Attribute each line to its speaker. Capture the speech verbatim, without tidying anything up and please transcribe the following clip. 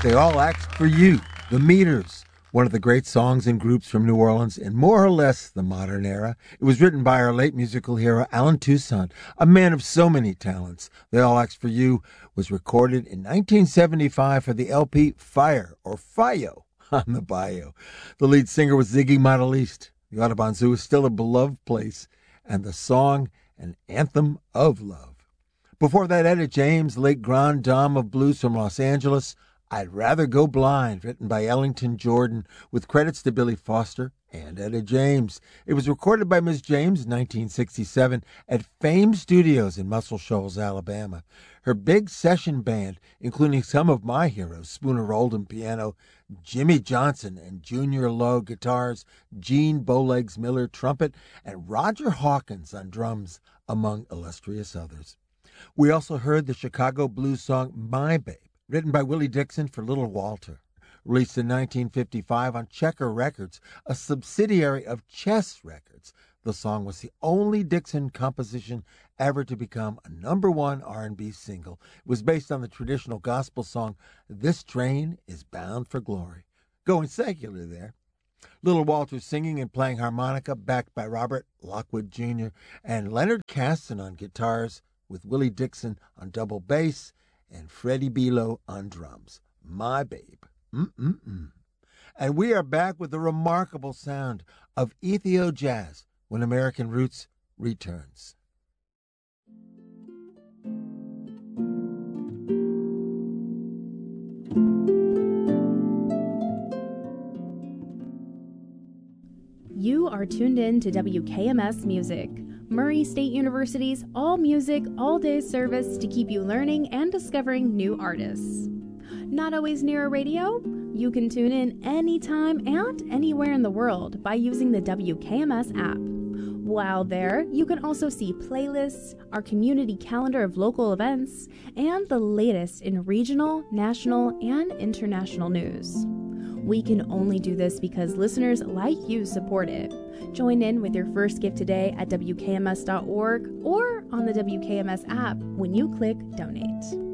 Speaker 1: They all asked for you, the Meters, one of the great songs and groups from New Orleans in more or less the modern era. It was written by our late musical hero, Alan Toussaint, a man of so many talents. They All Asked for You was recorded in nineteen seventy-five for the L P Fire, or Fio, on the Bayou. The lead singer was Ziggy Modeliste. The Audubon Zoo is still a beloved place, and the song an anthem of love. Before that, Etta James, late grande dame of blues from Los Angeles, I'd Rather Go Blind, written by Ellington Jordan, with credits to Billy Foster and Etta James. It was recorded by Miss James in nineteen sixty-seven at Fame Studios in Muscle Shoals, Alabama. Her big session band, including some of my heroes, Spooner Oldham piano, Jimmy Johnson and Junior Lowe guitars, Gene Bowlegs Miller trumpet, and Roger Hawkins on drums, among illustrious others. We also heard the Chicago blues song My Babe, written by Willie Dixon for Little Walter, released in nineteen fifty-five on Checker Records, a subsidiary of Chess Records. The song was the only Dixon composition ever to become a number one R and B single. It was based on the traditional gospel song, This Train is Bound for Glory. Going secular there. Little Walter singing and playing harmonica, backed by Robert Lockwood Junior and Leonard Caston on guitars, with Willie Dixon on double bass and Freddie Belo on drums. My Babe. Mm-mm-mm. And we are back with the remarkable sound of Ethio Jazz when American Roots returns.
Speaker 2: You are tuned in to W K M S Music, Murray State University's all music, all day service to keep you learning and discovering new artists. Not always near a radio? You can tune in anytime and anywhere in the world by using the W K M S app. While there, you can also see playlists, our community calendar of local events, and the latest in regional, national, and international news. We can only do this because listeners like you support it. Join in with your first gift today at W K M S dot org or on the W K M S app when you click Donate.